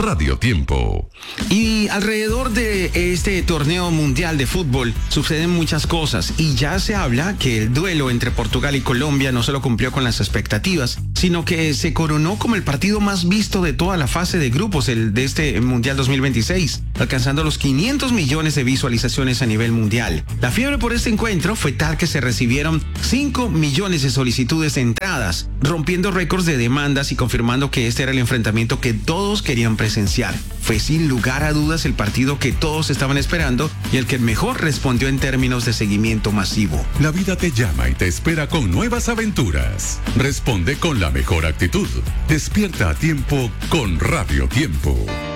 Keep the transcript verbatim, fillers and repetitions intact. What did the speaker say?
Radio Tiempo. Y alrededor de este torneo mundial de fútbol suceden muchas cosas y ya se habla que el duelo entre Portugal y Colombia no solo cumplió con las expectativas, sino que se coronó como el partido más visto de toda la fase de grupos el de este Mundial dos mil veintiséis, alcanzando los quinientos millones de visualizaciones a nivel mundial. La fiebre por este encuentro fue tal que se recibieron cinco millones de solicitudes de entradas, rompiendo récords de demandas y confirmando que este era el enfrentamiento que todos querían presenciar. Fue sin lugar a dudas el partido que todos estaban esperando y el que mejor respondió en términos de seguimiento masivo. La vida te llama y te espera con nuevas aventuras. Responde con la mejor actitud. Despierta a tiempo con Radio Tiempo.